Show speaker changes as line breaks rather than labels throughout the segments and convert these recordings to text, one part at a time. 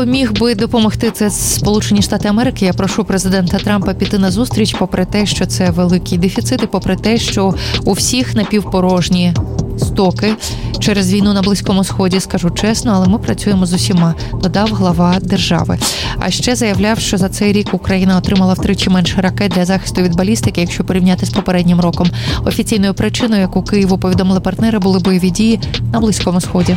Хто міг би допомогти? Це Сполучені Штати Америки. Я прошу президента Трампа піти на зустріч, попри те, що це великий дефіцит, і попри те, що у всіх напівпорожні стоки через війну на Близькому Сході, скажу чесно, але ми працюємо з усіма, додав глава держави. А ще заявляв, що за цей рік Україна отримала втричі менше ракет для захисту від балістики, якщо порівняти з попереднім роком. Офіційною причиною, яку Києву повідомили партнери, були бойові дії на Близькому Сході.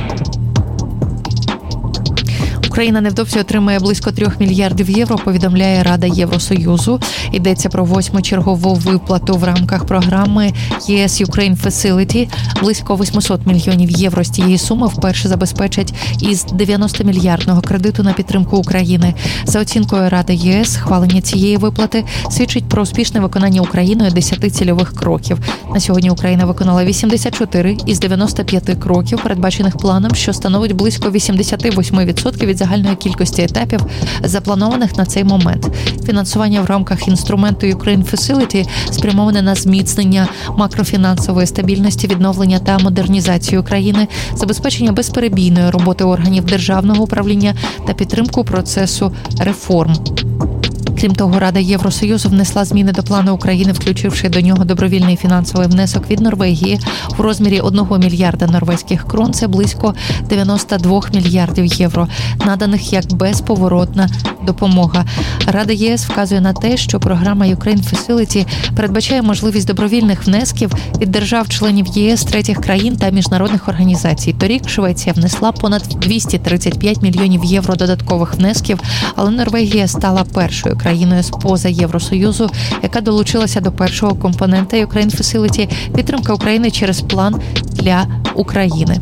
Україна невдовзі отримає близько 3 мільярдів євро, повідомляє Рада Євросоюзу. Йдеться про 8-му чергову виплату в рамках програми ЄС Ukraine Facility. Близько 800 мільйонів євро з цієї суми вперше забезпечать із 90-мільярдного кредиту на підтримку України. За оцінкою Ради ЄС, схвалення цієї виплати свідчить про успішне виконання Україною 10 цільових кроків. На сьогодні Україна виконала 84 із 95 кроків, передбачених планом, що становить близько 88% від загальної кількості етапів, запланованих на цей момент. Фінансування в рамках інструменту Ukraine Facility спрямоване на зміцнення макрофінансової стабільності, відновлення та модернізацію України, забезпечення безперебійної роботи органів державного управління та підтримку процесу реформ. Крім того, Рада Євросоюзу внесла зміни до плану України, включивши до нього добровільний фінансовий внесок від Норвегії у розмірі 1 мільярда норвезьких крон, це близько 92 мільярдів євро, наданих як безповоротна допомога. Рада ЄС вказує на те, що програма Ukraine Facility передбачає можливість добровільних внесків від держав-членів ЄС, третіх країн та міжнародних організацій. Торік Швеція внесла понад 235 мільйонів євро додаткових внесків, але Норвегія стала першою країною з-поза Євросоюзу, яка долучилася до першого компонента Ukraine Facility – підтримка України через план для України.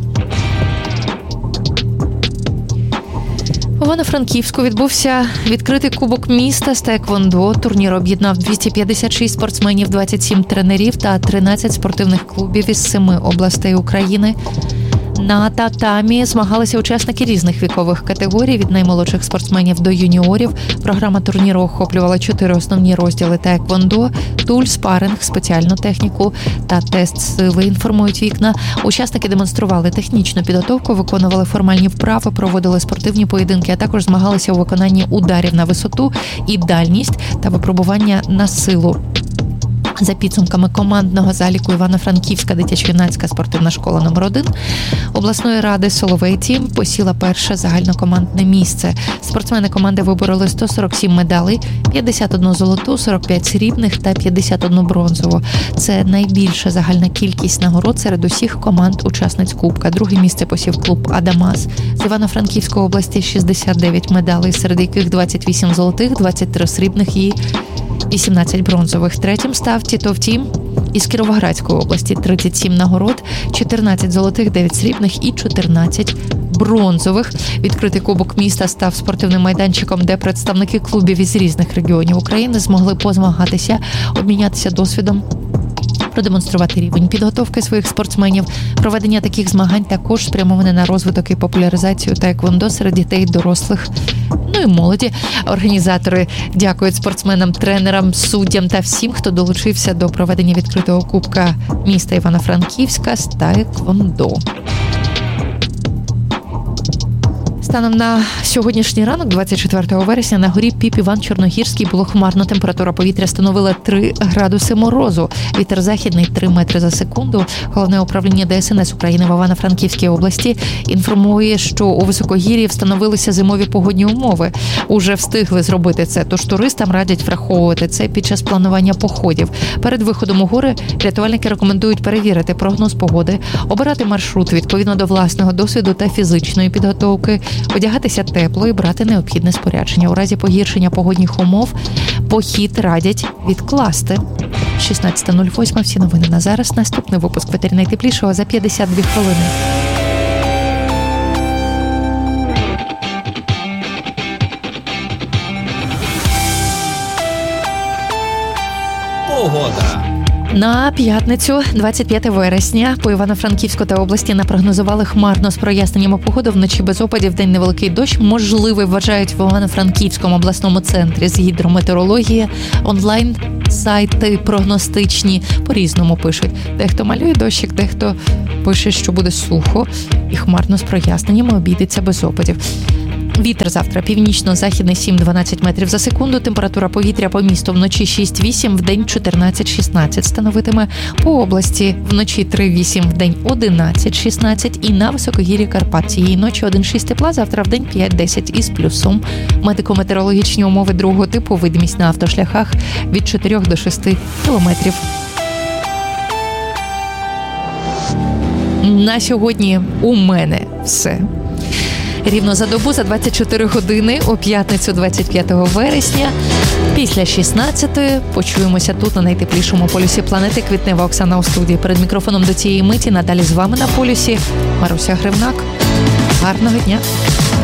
У Івано-Франківську відбувся відкритий кубок міста з таеквондо. Турнір об'єднав 256 спортсменів, 27 тренерів та 13 спортивних клубів із 7 областей України. На татамі змагалися учасники різних вікових категорій, від наймолодших спортсменів до юніорів. Програма турніру охоплювала 4 основні розділи таеквондо, туль, спаринг, спеціальну техніку та тест сили, інформують вікна. Учасники демонстрували технічну підготовку, виконували формальні вправи, проводили спортивні поєдинки, а також змагалися у виконанні ударів на висоту і дальність та випробування на силу. За підсумками командного заліку Івано-Франківська дитячо-юнацька спортивна школа номер 1 обласної ради «Соловей Тім» посіла перше загальнокомандне місце. Спортсмени команди вибороли 147 медалей, 51 золоту, 45 срібних та 51 бронзову. Це найбільша загальна кількість нагород серед усіх команд-учасниць Кубка. Друге місце посів клуб «Адамас» з Івано-Франківської області, 69 медалей, серед яких 28 золотих, 23 срібних і 18 бронзових. Третім став Тітов Тім із Кіровоградської області, 37 нагород, 14 золотих, 9 срібних і 14 бронзових. Відкритий кубок міста став спортивним майданчиком, де представники клубів із різних регіонів України змогли позмагатися, обмінятися досвідом, продемонструвати рівень підготовки своїх спортсменів. Проведення таких змагань також спрямоване на розвиток і популяризацію таеквондо серед дітей і дорослих, і молоді. Організатори дякують спортсменам, тренерам, суддям та всім, хто долучився до проведення відкритого кубка міста Івано-Франківська з таеквондо. Станом на сьогоднішній ранок, 24 вересня, на горі Піп-Іван Чорногірський було хмарно. Температура повітря становила 3 градуси морозу. Вітер західний 3 метри за секунду. Головне управління ДСНС України в Івано-Франківській області інформує, що у високогір'ї встановилися зимові погодні умови. Уже встигли зробити це, тож туристам радять враховувати це під час планування походів. Перед виходом у гори рятувальники рекомендують перевірити прогноз погоди, обирати маршрут відповідно до власного досвіду та фізичної підготовки, одягатися тепло і брати необхідне спорядження. У разі погіршення погодних умов похід радять відкласти. 16:08. Всі новини на зараз. Наступний випуск «Ветер найтеплішого» за 52 хвилини.
Погода.
На п'ятницю, 25 вересня, по Івано-Франківську та області напрогнозували хмарно з проясненнями погоди, вночі без опадів, день невеликий дощ. Можливий, вважають в Івано-Франківському обласному центрі з гідрометеорології. Онлайн-сайти прогностичні по-різному пишуть. Дехто малює дощик, дехто пише, що буде сухо і хмарно з проясненнями, обійдеться без опадів. Вітер завтра північно-західний 7-12 метрів за секунду. Температура повітря по місту вночі 6-8, вдень 14-16 становитиме. По області вночі 3-8, вдень 11-16 і на високогір'ї Карпат цієї ночі 1-6 тепла, завтра вдень 5-10 із плюсом. Медико-метеорологічні умови другого типу, видимість на автошляхах від 4 до 6 кілометрів. На сьогодні у мене все. Рівно за добу, за 24 години, у п'ятницю 25 вересня, після 16-ї, почуємося тут, на найтеплішому полюсі планети. Квітнева Оксана у студії. Перед мікрофоном до цієї миті надалі з вами на полюсі Маруся Гривнак. Гарного дня!